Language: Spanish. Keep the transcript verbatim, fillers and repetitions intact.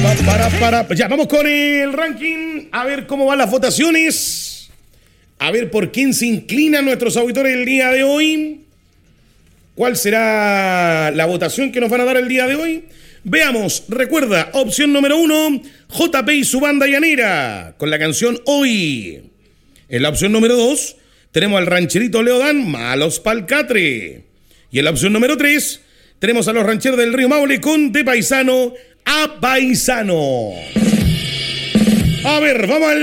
Para, para, ya, vamos con el ranking. A ver cómo van las votaciones. A ver por quién se inclinan nuestros auditores el día de hoy. ¿Cuál será la votación que nos van a dar el día de hoy? Veamos, recuerda, opción número uno, J P y su banda llanera, con la canción Hoy. En la opción número dos, tenemos al rancherito Leodán, Malos pa'l Catre. Y en la opción número tres, tenemos a los rancheros del Río Maule con De Paisano a Paisano. A ver, vamos al